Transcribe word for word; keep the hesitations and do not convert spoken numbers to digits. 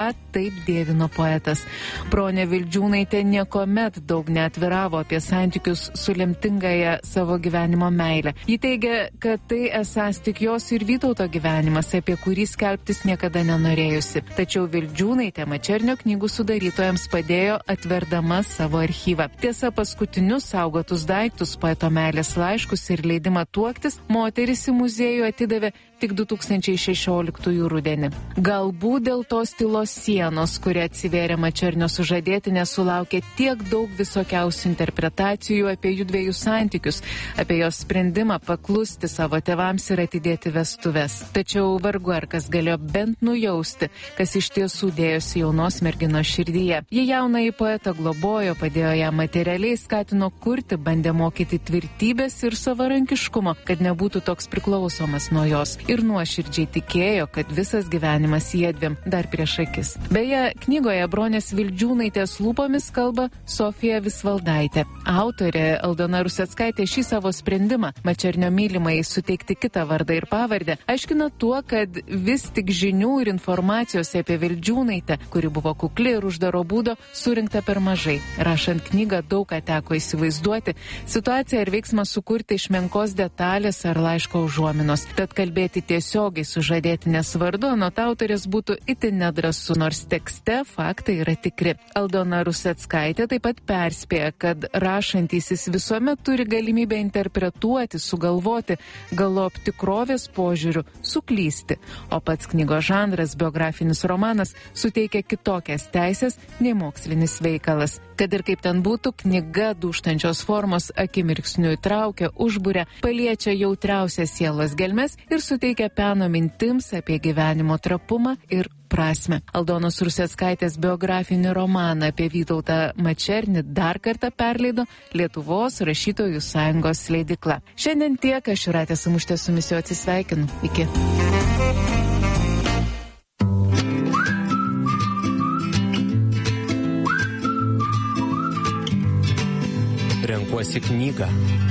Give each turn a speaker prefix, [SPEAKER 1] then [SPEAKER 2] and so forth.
[SPEAKER 1] ką taip dievino poetas. Bronė Vildžiūnaitė niekuomet daug neatviravo apie santykius su lemtingąja savo gyvenimo meile. Ji teigia, kad tai esąs tik jos ir Vytauto gyvenimas, apie kurį skelbtis niekada nenorėjusi. Tačiau Vildžiūnaitė Mačernio knygų sudarytojams padėjo atverdama savo archyvą. Tiesa, paskutinius saugotus daiktus, poeto meilės laiškus ir leidimą tuoktis, moteris į muziejų atidavė tik du tūkstančiai šešioliktųjų rudenį. Galbūt dėl tos tylos sienos, kurie atsivėrė Mačernio sužadėtinė, sulaukė tiek daug visokiausių interpretacijų apie jų dviejų santykius, apie jos sprendimą paklusti savo tėvams ir atidėti vestuves. Tačiau vargu ar kas galėjo bent nujausti, kas iš tiesų dėjosi jaunos merginos širdyje. Ji jaunąjį poetą globojo, padėjo ją materialiai, skatino kurti, bandė mokyti tvirtybės ir savarankiškumo, kad nebūtų toks priklausomas nuo jos. Ir nuoširdžiai tikėjo, kad visas gyvenimas jiedviem dar prieš akis. Beje, knygoje Bronės Vildžiūnaitės lūpomis kalba Sofija Visvaldaitė. Autorė Aldona Ruseckaitė šį savo sprendimą Mačernio mylimai suteikti kitą vardą ir pavardę aiškina tuo, kad vis tik žinių ir informacijos apie Vildžiūnaitę, kuri buvo kukli ir uždaro būdo, surinkta per mažai. Rašant knygą daug ką teko įsivaizduoti, situaciją ir veiksmą sukurti iš menkos detalės ar laiško užuominos. Tad kalbėti tiesiogiai sužadėtinės vardu anot autorės būtų itin nedrąsu, nors tekste faktai yra tikri. Aldona Ruseckaitė taip pat perspėja, kad rašantysis visuomet turi galimybę interpretuoti, sugalvoti, galop tikrovės požiūriu suklysti. O pats knygos žanras, biografinis romanas, suteikia kitokias teisės nei mokslinis veikalas. Kad ir kaip ten būtų, knyga dūžtančios formos akimirksniu įtraukia, užburia, paliečia jautriausias sielos gelmes ir suteikia peno mintims apie gyvenimo trapumą ir prasme. Aldonos Ruseckaitės biografinį romaną apie Vytautą Mačernį dar kartą perleido Lietuvos rašytojų sąjungos leidykla. Šiandien tiek, aš Jūratė Samušytė su jumis jau atsisveikinu. Iki.
[SPEAKER 2] Renkuosi knygą.